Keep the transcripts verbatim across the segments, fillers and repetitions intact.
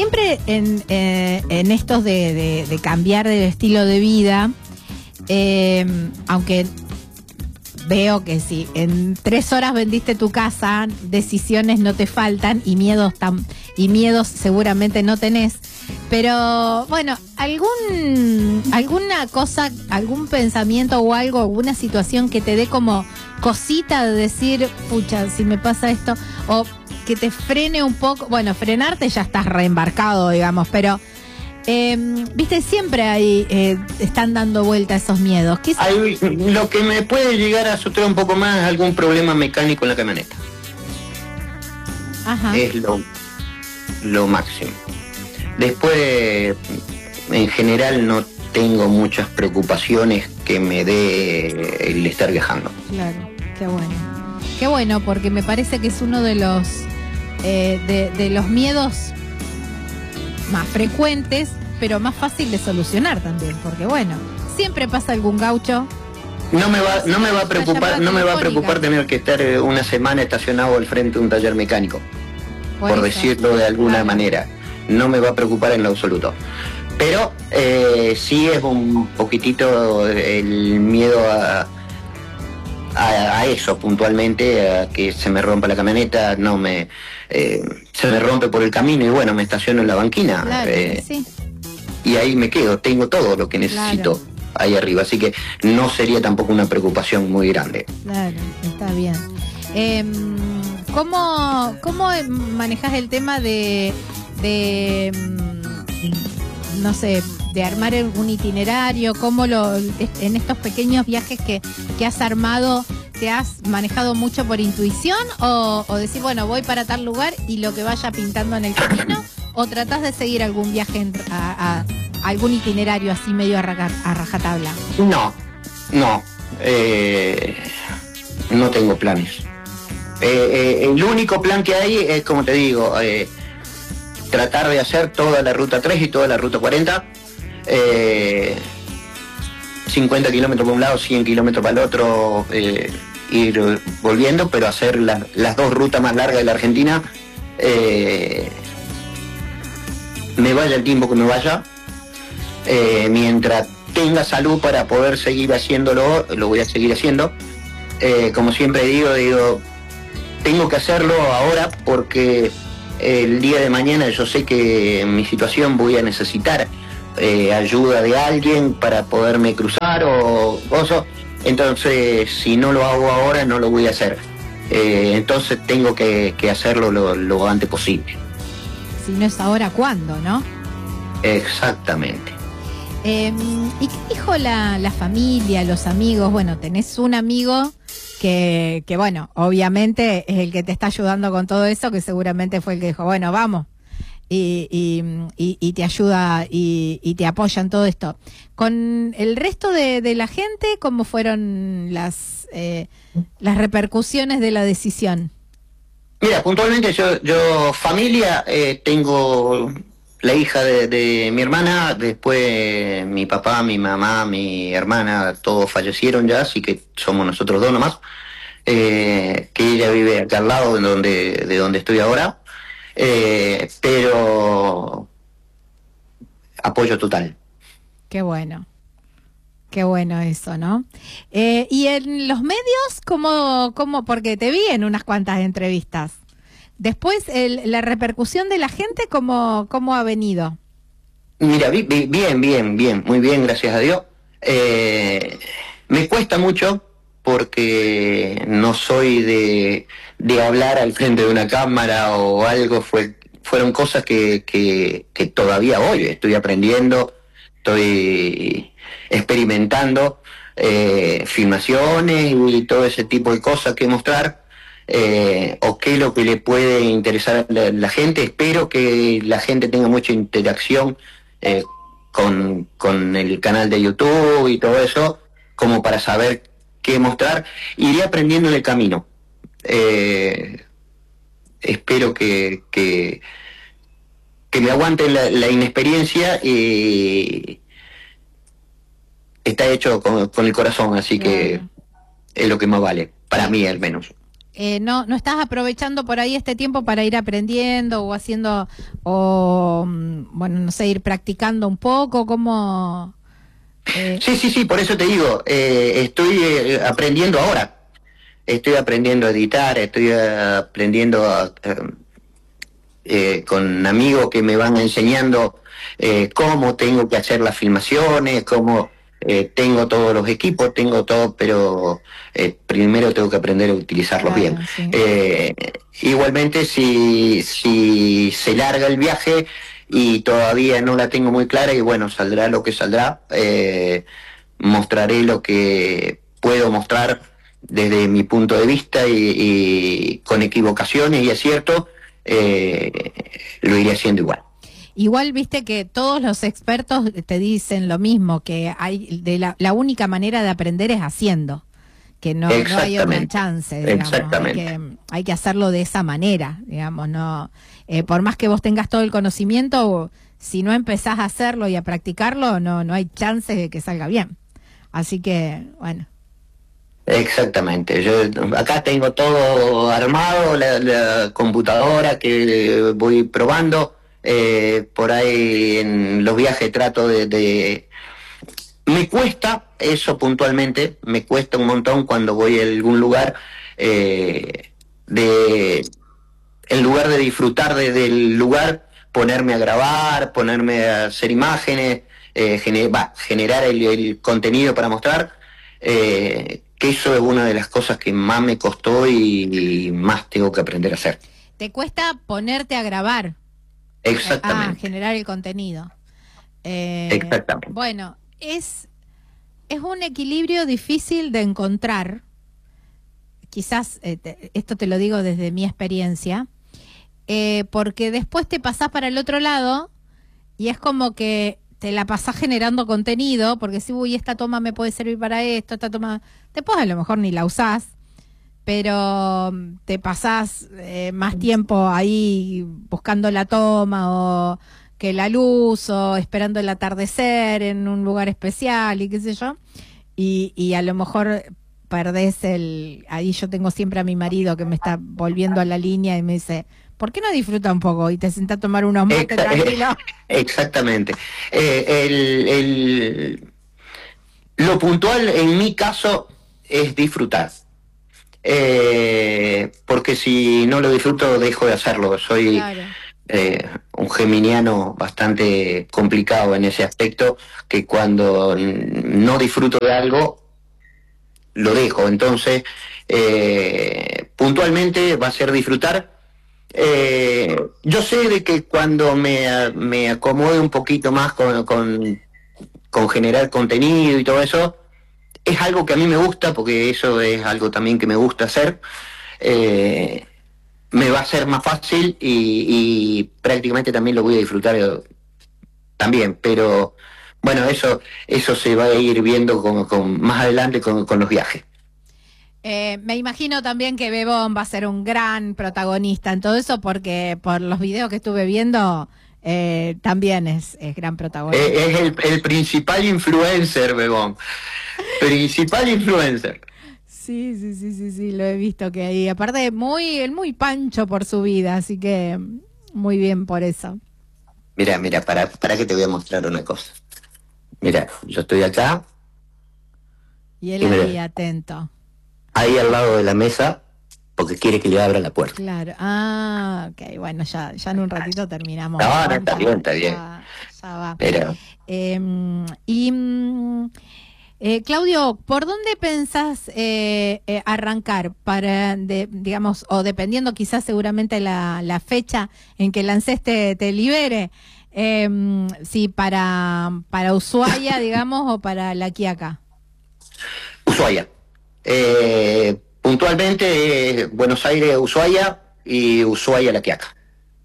siempre en, eh, en estos de, de, de cambiar de estilo de vida, eh, aunque veo que si en tres horas vendiste tu casa, decisiones no te faltan y miedos, tam, y miedos seguramente no tenés. Pero bueno, algún alguna cosa, algún pensamiento o algo, alguna situación que te dé como cosita de decir, pucha, si me pasa esto, o que te frene un poco. Bueno, frenarte ya estás reembarcado, digamos, pero eh, viste, siempre ahí eh, están dando vuelta esos miedos. ¿Qué es? Hay, lo que me puede llegar a asustar un poco más es algún problema mecánico en la camioneta. Ajá. Es lo, lo máximo. Después, en general, no tengo muchas preocupaciones que me dé el estar viajando. Claro, qué bueno. Qué bueno, porque me parece que es uno de los eh, de, de los miedos más frecuentes, pero más fácil de solucionar también, porque bueno, siempre pasa algún gaucho. No me va, no me va a preocupar, no me va a preocupar tener que estar una semana estacionado al frente de un taller mecánico, por, por decirlo de alguna claro. manera. No me va a preocupar en lo absoluto. Pero eh, sí es un poquitito el miedo a, a, a eso puntualmente, a que se me rompa la camioneta, no me eh, se me rompe por el camino y bueno, me estaciono en la banquina. Claro, eh, sí. Y ahí me quedo, tengo todo lo que necesito claro. ahí arriba, así que no sería tampoco una preocupación muy grande. Claro, está bien. Eh, ¿cómo, ¿Cómo manejas el tema de... de no sé, de armar un itinerario? ¿Cómo lo, en estos pequeños viajes que, que has armado, te has manejado mucho por intuición o, o decir, bueno, voy para tal lugar y lo que vaya pintando en el camino, o tratás de seguir algún viaje en, a, a, algún itinerario así medio a, raja, a rajatabla? No, no, eh, no tengo planes. Eh, eh, el único plan que hay es, como te digo, eh, tratar de hacer toda la ruta tres y toda la ruta cuarenta, eh, cincuenta kilómetros por un lado, cien kilómetros para el otro, eh, ir volviendo, pero hacer la, las dos rutas más largas de la Argentina, eh, me vaya el tiempo que me vaya, eh, mientras tenga salud para poder seguir haciéndolo, lo voy a seguir haciendo. Eh, como siempre digo, digo, tengo que hacerlo ahora porque el día de mañana yo sé que en mi situación voy a necesitar eh, ayuda de alguien para poderme cruzar o cosas, entonces si no lo hago ahora no lo voy a hacer, eh, entonces tengo que, que hacerlo lo, lo antes posible. Si no es ahora, ¿cuándo, no? Exactamente. Eh, ¿Y qué dijo la, la familia, los amigos? Bueno, tenés un amigo que, que, bueno, obviamente es el que te está ayudando con todo eso, que seguramente fue el que dijo, bueno, vamos, y, y, y, y te ayuda y, y te apoya en todo esto. Con el resto de, de la gente, ¿cómo fueron las, eh, las repercusiones de la decisión? Mira, puntualmente yo, yo familia, eh, tengo la hija de, de mi hermana, después mi papá, mi mamá, mi hermana, todos fallecieron ya, así que somos nosotros dos nomás, eh, que ella vive acá al lado de donde, de donde estoy ahora, eh, pero apoyo total. Qué bueno. Qué bueno eso, ¿no? Eh, y en los medios, ¿cómo, cómo? Porque te vi en unas cuantas entrevistas. Después, el, la repercusión de la gente, ¿cómo, cómo ha venido? Mira, vi, vi, bien, bien, bien, muy bien, gracias a Dios. Eh, me cuesta mucho porque no soy de, de hablar al frente de una cámara o algo. Fue, fueron cosas que, que, que todavía hoy estoy aprendiendo, estoy experimentando, eh, filmaciones y todo ese tipo de cosas que mostrar. Eh, o qué es lo que le puede interesar a la, la gente. Espero que la gente tenga mucha interacción eh, con, con el canal de YouTube y todo eso, como para saber qué mostrar. Iré aprendiendo en el camino. Eh, espero que, que, que me aguanten la, la inexperiencia y está hecho con, con el corazón, así que es lo que más vale, para mí al menos. eh, no, no estás aprovechando por ahí este tiempo para ir aprendiendo o haciendo, o mm, bueno, no sé, ir practicando un poco, ¿cómo? Eh, Sí, sí, sí, por eso te digo, eh, estoy eh, aprendiendo ahora. Estoy aprendiendo a editar, estoy eh, aprendiendo a, eh, eh, con amigos que me van enseñando eh, cómo tengo que hacer las filmaciones, cómo eh, tengo todos los equipos, tengo todo, pero eh, primero tengo que aprender a utilizarlos claro, bien. sí. Eh, igualmente, si, si se larga el viaje y todavía no la tengo muy clara, y bueno, saldrá lo que saldrá, eh, mostraré lo que puedo mostrar desde mi punto de vista y, y con equivocaciones y aciertos, eh, lo iré haciendo igual. Igual viste que todos los expertos te dicen lo mismo, que hay de la, la única manera de aprender es haciendo, que no, no hay otra chance, digamos. Exactamente. Hay que, hay que hacerlo de esa manera, digamos, no, eh, por más que vos tengas todo el conocimiento, si no empezás a hacerlo y a practicarlo, no, no hay chance de que salga bien. Así que, bueno. Exactamente, yo acá tengo todo armado, la, la computadora que voy probando, eh, por ahí en los viajes trato de, de... Me cuesta eso puntualmente, me cuesta un montón cuando voy a algún lugar, eh, de, en lugar de disfrutar de, del lugar, ponerme a grabar, ponerme a hacer imágenes, eh, gener, va, generar el, el contenido para mostrar. Eh, que eso es una de las cosas que más me costó y, y más tengo que aprender a hacer. ¿Te cuesta ponerte a grabar? Exactamente. Ah, generar el contenido. Eh, Exactamente. Bueno, es, es un equilibrio difícil de encontrar. Quizás, eh, te, esto te lo digo desde mi experiencia, eh, porque después te pasás para el otro lado y es como que te la pasás generando contenido, porque si, uy, esta toma me puede servir para esto, esta toma, después a lo mejor ni la usás, pero te pasás eh, más tiempo ahí buscando la toma o que la luz o esperando el atardecer en un lugar especial y qué sé yo, y, y a lo mejor perdés el... Ahí yo tengo siempre a mi marido que me está volviendo a la línea y me dice... ¿Por qué no disfruta un poco y te sientas a tomar unos mates Exa tranquilo? Exactamente. Eh, el, el, lo puntual en mi caso es disfrutar. Eh, porque si no lo disfruto dejo de hacerlo. Soy claro. eh, un geminiano bastante complicado en ese aspecto, que cuando no disfruto de algo lo dejo. Entonces, eh, puntualmente va a ser disfrutar. Eh, yo sé de que cuando me, me acomode un poquito más con, con, con generar contenido y todo eso, es algo que a mí me gusta, porque eso es algo también que me gusta hacer, eh, me va a ser más fácil y, y prácticamente también lo voy a disfrutar también, pero bueno, eso, eso se va a ir viendo con, con, más adelante con, con los viajes. Eh, me imagino también que Bebón va a ser un gran protagonista en todo eso, porque por los videos que estuve viendo eh, también es, es gran protagonista. Eh, es el, el principal influencer, Bebón. Principal influencer. Sí, sí, sí, sí, sí, lo he visto que ahí. Aparte, muy, él muy pancho por su vida, así que muy bien por eso. Mira, mira, para, para que te voy a mostrar una cosa. Mira, yo estoy acá. Y él y ahí, mira, atento. Ahí al lado de la mesa, porque quiere que le abra la puerta. Claro, ah, ok, bueno, ya, ya en un ratito terminamos. No, no, está bien, está bien. Ya, ya va. Pero... Eh, y, eh, Claudio, ¿por dónde pensás eh, eh, arrancar para, de, digamos, o dependiendo quizás seguramente la, la fecha en que Lancés te, te libere, eh, si para, para Ushuaia, digamos, o para La Quiaca? Ushuaia. Eh, puntualmente eh, Buenos Aires, Ushuaia y Ushuaia, La Quiaca.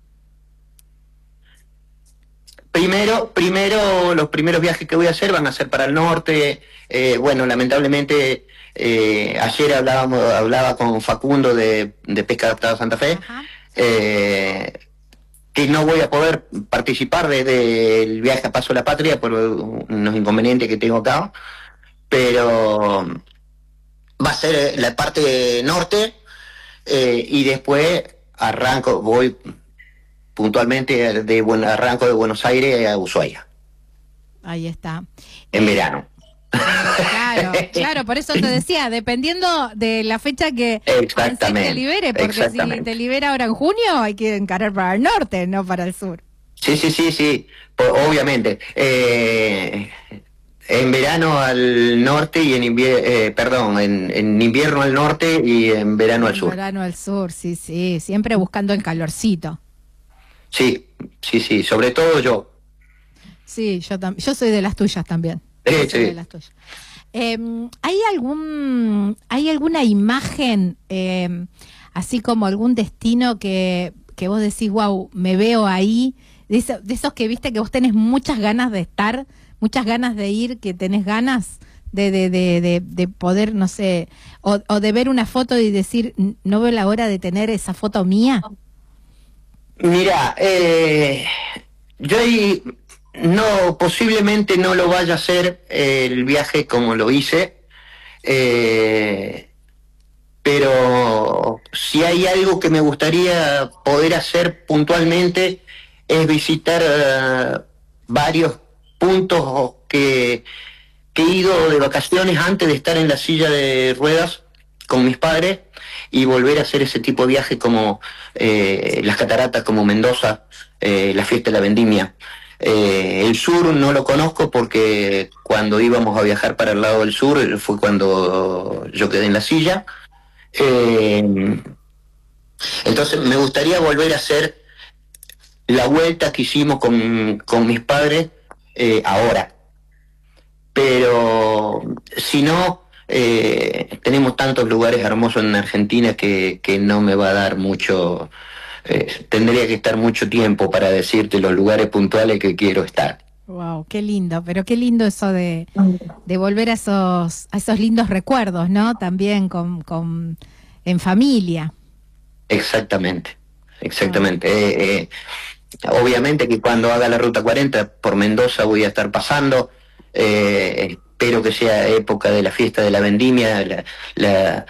Primero, primero, los primeros viajes que voy a hacer van a ser para el norte. Eh, bueno, lamentablemente eh, ayer hablábamos, hablaba con Facundo de, de Pesca Adaptada Santa Fe, eh, que no voy a poder participar desde el viaje a Paso a la Patria por unos inconvenientes que tengo acá, pero va a ser la parte norte, eh, y después arranco, voy puntualmente de buen, arranco de Buenos Aires a Ushuaia. Ahí está. En Eh, verano. Claro, claro, por eso te decía, dependiendo de la fecha que Exactamente, te libere, porque si exactamente. te libera ahora en junio hay que encarar para el norte, no para el sur. Sí, sí, sí, sí, po- obviamente. Eh, en verano al norte y en invierno, eh, perdón, en, en invierno al norte y en verano al En sur. verano al sur, sí, sí, siempre buscando el calorcito. Sí, sí, sí, sobre todo yo. Sí, yo también, yo soy de las tuyas también. Yo Eh, soy de sí. las tuyas. Eh, ¿hay algún, hay alguna imagen, eh, así como algún destino que, que vos decís, wow, me veo ahí, de, eso- de esos que viste que vos tenés muchas ganas de estar, muchas ganas de ir, que tenés ganas de, de, de, de, de poder, no sé, o, o de ver una foto y decir, "N- no veo la hora de tener esa foto mía"? Mira, eh, yo ahí no, posiblemente no lo vaya a hacer eh, el viaje como lo hice, eh, pero si hay algo que me gustaría poder hacer puntualmente es visitar eh, varios puntos que, que he ido de vacaciones antes de estar en la silla de ruedas con mis padres y volver a hacer ese tipo de viaje como eh, las cataratas, como Mendoza, eh, la fiesta de la vendimia. Eh, el sur no lo conozco porque cuando íbamos a viajar para el lado del sur fue cuando yo quedé en la silla. Eh, entonces me gustaría volver a hacer la vuelta que hicimos con, con mis padres eh, ahora. Pero si no, eh, tenemos tantos lugares hermosos en Argentina que, que no me va a dar mucho, eh, tendría que estar mucho tiempo para decirte los lugares puntuales que quiero estar. Wow, qué lindo, pero qué lindo eso de, de volver a esos, a esos lindos recuerdos, ¿no? También con, con en familia. Exactamente, exactamente. Eh, eh, obviamente que cuando haga la Ruta cuarenta por Mendoza voy a estar pasando. Eh, espero que sea época de la fiesta de la vendimia, la, la,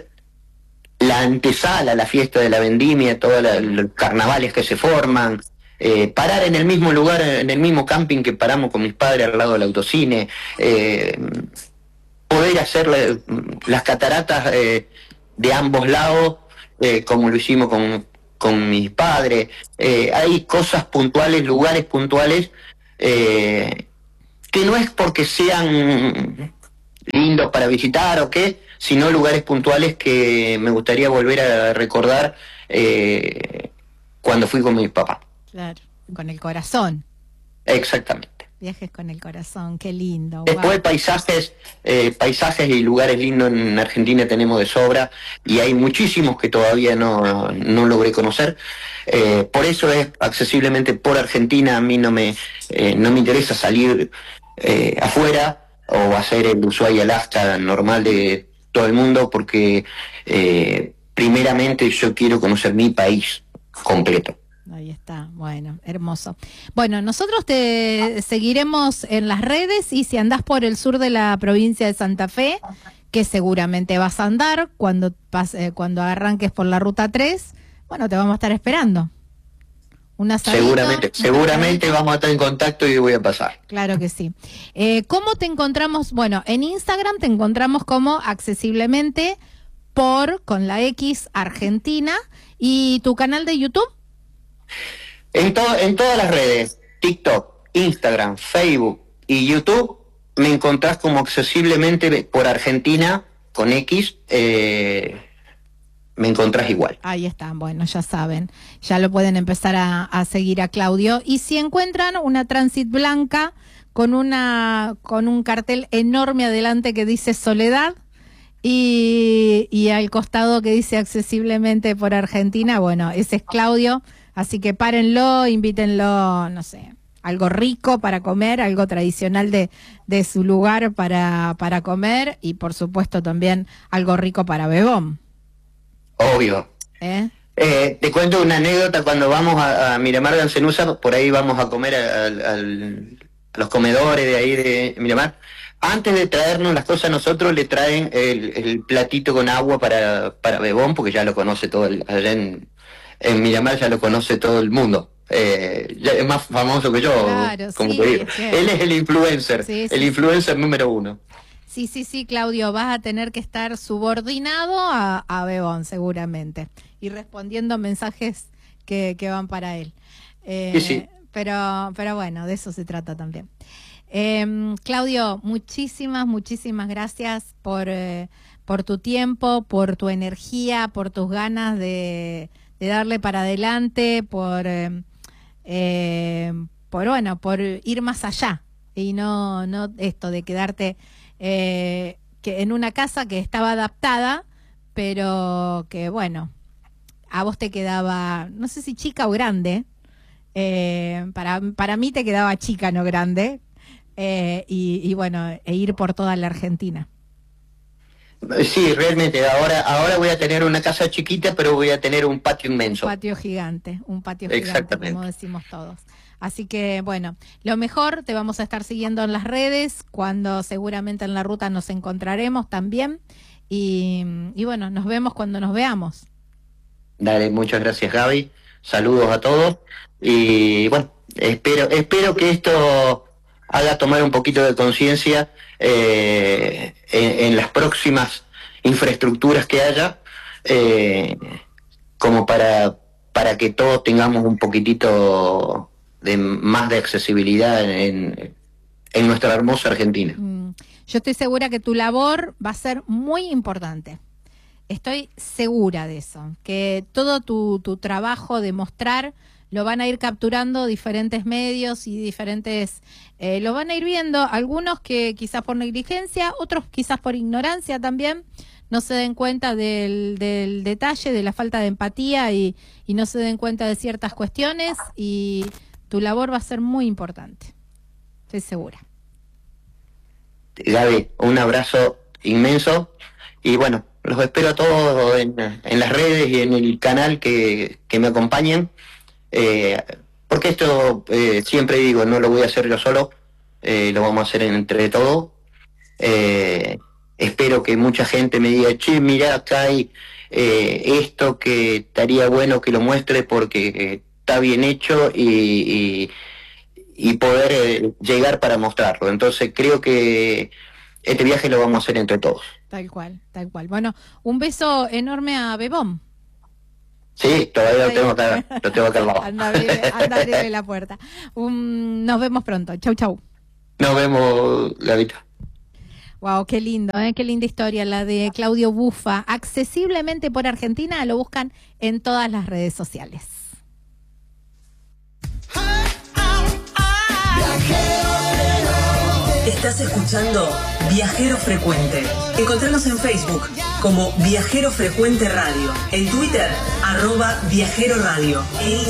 la antesala a la fiesta de la vendimia, todos la- los carnavales que se forman. Eh, parar en el mismo lugar, en el mismo camping que paramos con mis padres al lado del autocine. Eh, poder hacer la- las cataratas eh, de ambos lados, eh, como lo hicimos con, con mis padres. Eh, hay cosas puntuales, lugares puntuales, eh, que no es porque sean lindos para visitar o qué, sino lugares puntuales que me gustaría volver a recordar eh, cuando fui con mi papá. Claro, con el corazón. Exactamente. Viajes con el corazón, qué lindo. Después Wow. paisajes, eh, paisajes y lugares lindos en Argentina tenemos de sobra y hay muchísimos que todavía no, no logré conocer. Eh, por eso es accesiblemente por Argentina. A mí no me, eh, no me interesa salir eh, afuera o hacer el Ushuaia Alaska normal de todo el mundo porque eh, primeramente yo quiero conocer mi país completo. Ahí está, bueno, hermoso. Bueno, nosotros te seguiremos en las redes y si andás por el sur de la provincia de Santa Fe, que seguramente vas a andar cuando pase, cuando arranques por la ruta tres, bueno, te vamos a estar esperando. Un asadito, Seguramente, un seguramente pescadito. vamos a estar en contacto y voy a pasar. Claro que sí. Eh, ¿Cómo te encontramos? Bueno, en Instagram te encontramos como accesiblemente por, con la X, Argentina, y tu canal de YouTube. En, to- en todas las redes, TikTok, Instagram, Facebook y YouTube, me encontrás como accesiblemente por Argentina, con X, eh, me encontrás igual. Ahí están, bueno, ya saben, ya lo pueden empezar a, a seguir a Claudio. Y si encuentran una Transit blanca con una con un cartel enorme adelante que dice Soledad y, y al costado que dice accesiblemente por Argentina, bueno, ese es Claudio, así que párenlo, invítenlo, no sé, algo rico para comer, algo tradicional de, de su lugar para, para comer y por supuesto también algo rico para bebón. Obvio. ¿Eh? Eh, te cuento una anécdota, cuando vamos a, a Miramar de Ancenusa, por ahí vamos a comer al- al- a los comedores de ahí de Miramar, antes de traernos las cosas a nosotros, le traen el, el platito con agua para, para Bebón, porque ya lo conoce todo, el, allá en, en Miramar ya lo conoce todo el mundo. Eh, ya es más famoso que yo, claro, como sí, te digo. Es que... Él es el influencer, sí, sí, el influencer número uno. Sí, sí, sí, Claudio, vas a tener que estar subordinado a, a Bebón, seguramente, y respondiendo mensajes que, que van para él. Eh, sí, sí. Pero, pero bueno, de eso se trata también. Eh, Claudio, muchísimas, muchísimas gracias por, eh, por tu tiempo, por tu energía, por tus ganas de, de darle para adelante, por, eh, eh, por, bueno, por ir más allá y no, no esto de quedarte eh, que en una casa que estaba adaptada, pero que bueno, a vos te quedaba, no sé si chica o grande, eh, para, para mí te quedaba chica, no grande. Eh, y, y bueno, e ir por toda la Argentina. Sí, realmente, ahora ahora voy a tener una casa chiquita, pero voy a tener un patio inmenso. Un patio gigante, un patio gigante, como decimos todos. Así que, bueno, lo mejor, te vamos a estar siguiendo en las redes, cuando seguramente en la ruta nos encontraremos también. Y, y bueno, nos vemos cuando nos veamos. Dale, muchas gracias, Gaby. Saludos a todos. Y bueno, espero, espero que esto haga tomar un poquito de conciencia eh, en, en las próximas infraestructuras que haya, eh, como para, para que todos tengamos un poquitito de más de accesibilidad en, en nuestra hermosa Argentina. Mm, yo estoy segura que tu labor va a ser muy importante. Estoy segura de eso, que todo tu, tu trabajo de mostrar lo van a ir capturando diferentes medios y diferentes, eh, lo van a ir viendo, algunos que quizás por negligencia, otros quizás por ignorancia también, no se den cuenta del, del detalle, de la falta de empatía y, y no se den cuenta de ciertas cuestiones, y tu labor va a ser muy importante, estoy segura. Gaby, un abrazo inmenso y bueno, los espero a todos en, en las redes y en el canal que, que me acompañen. Eh, porque esto, eh, siempre digo, no lo voy a hacer yo solo, eh, lo vamos a hacer entre todos. Eh, espero que mucha gente me diga, che, mirá, acá hay eh, esto que estaría bueno que lo muestre porque eh, está bien hecho y, y, y poder eh, llegar para mostrarlo. Entonces creo que este viaje lo vamos a hacer entre todos. Tal cual, tal cual. Bueno, un beso enorme a Bebón. Sí, todavía lo tengo acá, lo tengo acá al lado. Anda a abrirle, anda a abrirle la puerta. Um, nos vemos pronto. Chau, chau. Nos vemos, Gavita. Wow, qué lindo, ¿eh? Qué linda historia la de Claudio Bufa. Accesiblemente por Argentina, lo buscan en todas las redes sociales. Estás escuchando Viajero Frecuente. Encontranos en Facebook como Viajero Frecuente Radio, en Twitter, arroba Viajero Radio.